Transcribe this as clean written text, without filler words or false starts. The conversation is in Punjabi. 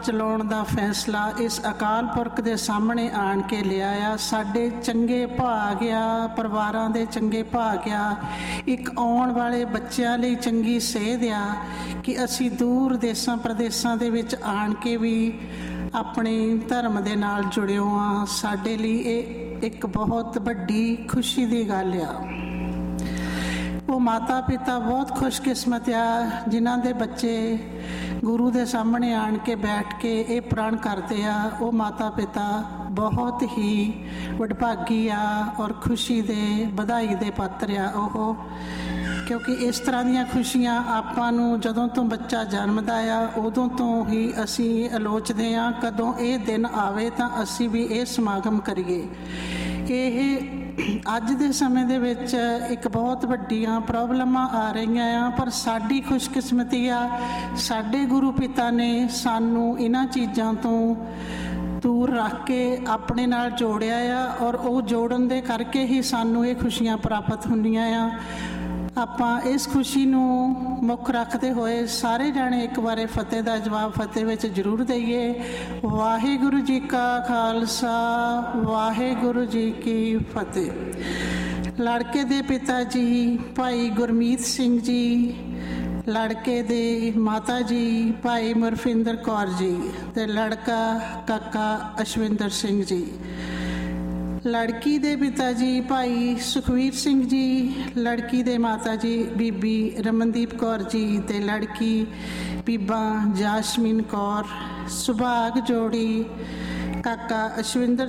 ਚਲਾਉਣ ਦਾ ਫੈਸਲਾ ਇਸ ਅਕਾਲ ਪੁਰਖ ਦੇ ਸਾਹਮਣੇ ਆਣ ਕੇ ਲਿਆ ਆ। ਸਾਡੇ ਚੰਗੇ ਭਾਗ ਆ, ਪਰਿਵਾਰਾਂ ਦੇ ਚੰਗੇ ਭਾਗ ਆ, ਇੱਕ ਆਉਣ ਵਾਲੇ ਬੱਚਿਆਂ ਲਈ ਚੰਗੀ ਸੇਧ ਆ ਕਿ ਅਸੀਂ ਦੂਰ ਦੇਸਾਂ ਪ੍ਰਦੇਸਾਂ ਦੇ ਵਿੱਚ ਆਣ ਕੇ ਵੀ ਆਪਣੇ ਧਰਮ ਦੇ ਨਾਲ ਜੁੜਿਓ ਆ। ਸਾਡੇ ਲਈ ਇਹ ਇੱਕ ਬਹੁਤ ਵੱਡੀ ਖੁਸ਼ੀ ਦੀ ਗੱਲ ਆ। ਉਹ ਮਾਤਾ ਪਿਤਾ ਬਹੁਤ ਖੁਸ਼ਕਿਸਮਤ ਆ ਜਿਨ੍ਹਾਂ ਦੇ ਬੱਚੇ ਗੁਰੂ ਦੇ ਸਾਹਮਣੇ ਆਣ ਕੇ ਬੈਠ ਕੇ ਇਹ ਪ੍ਰਣ ਕਰਦੇ ਆ। ਉਹ ਮਾਤਾ ਪਿਤਾ ਬਹੁਤ ਹੀ ਵਡਭਾਗੀ ਆ ਔਰ ਖੁਸ਼ੀ ਦੇ ਵਧਾਈ ਦੇ ਪਾਤਰ ਆ ਉਹ, ਕਿਉਂਕਿ ਇਸ ਤਰ੍ਹਾਂ ਦੀਆਂ ਖੁਸ਼ੀਆਂ ਆਪਾਂ ਨੂੰ ਜਦੋਂ ਤੋਂ ਬੱਚਾ ਜਨਮਦਾ ਆ ਉਦੋਂ ਤੋਂ ਹੀ ਅਸੀਂ ਆਲੋਚਦੇ ਹਾਂ ਕਦੋਂ ਇਹ ਦਿਨ ਆਵੇ ਤਾਂ ਅਸੀਂ ਵੀ ਇਹ ਸਮਾਗਮ ਕਰੀਏ। ਇਹ ਅੱਜ ਦੇ ਸਮੇਂ ਦੇ ਵਿੱਚ ਇੱਕ ਬਹੁਤ ਵੱਡੀਆਂ ਪ੍ਰੋਬਲਮਾਂ ਆ ਰਹੀਆਂ ਆ, ਪਰ ਸਾਡੀ ਖੁਸ਼ਕਿਸਮਤੀ ਆ ਸਾਡੇ ਗੁਰੂ ਪਿਤਾ ਨੇ ਸਾਨੂੰ ਇਹਨਾਂ ਚੀਜ਼ਾਂ ਤੋਂ ਦੂਰ ਰੱਖ ਕੇ ਆਪਣੇ ਨਾਲ ਜੋੜਿਆ ਆ ਔਰ ਉਹ ਜੋੜਨ ਦੇ ਕਰਕੇ ਹੀ ਸਾਨੂੰ ਇਹ ਖੁਸ਼ੀਆਂ ਪ੍ਰਾਪਤ ਹੁੰਦੀਆਂ ਆ। ਆਪਾਂ ਇਸ ਖੁਸ਼ੀ ਨੂੰ ਮੁੱਖ ਰੱਖਦੇ ਹੋਏ ਸਾਰੇ ਜਾਣੇ ਇੱਕ ਵਾਰੇ ਫਤਿਹ ਦਾ ਜਵਾਬ ਫਤਿਹ ਵਿੱਚ ਜ਼ਰੂਰ ਦਈਏ। ਵਾਹਿਗੁਰੂ ਜੀ ਕਾ ਖਾਲਸਾ, ਵਾਹਿਗੁਰੂ ਜੀ ਕੀ ਫਤਿਹ। ਲੜਕੇ ਦੇ ਪਿਤਾ ਜੀ ਭਾਈ ਗੁਰਮੀਤ ਸਿੰਘ ਜੀ, ਲੜਕੇ ਦੇ ਮਾਤਾ ਜੀ ਭਾਈ ਮੁਰਫਿੰਦਰ ਕੌਰ ਜੀ ਤੇ ਲੜਕਾ ਕਾਕਾ ਅਸ਼ਵਿੰਦਰ ਸਿੰਘ ਜੀ। ਲੜਕੀ ਦੇ ਪਿਤਾ ਜੀ ਭਾਈ ਸੁਖਵੀਰ ਸਿੰਘ ਜੀ, ਲੜਕੀ ਦੇ ਮਾਤਾ ਜੀ ਬੀਬੀ ਰਮਨਦੀਪ ਕੌਰ ਜੀ ਤੇ ਲੜਕੀ ਬੀਬਾ ਜਾਸਮੀਨ ਕੌਰ। ਸੁਭਾਗ ਜੋੜੀ ਕਾਕਾ ਅਸ਼ਵਿੰਦਰ